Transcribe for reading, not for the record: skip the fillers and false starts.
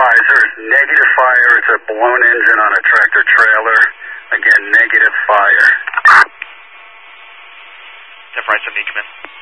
visor, negative fire. It's a blown engine on a tractor trailer. Again, negative fire. 10-5, 70, come in.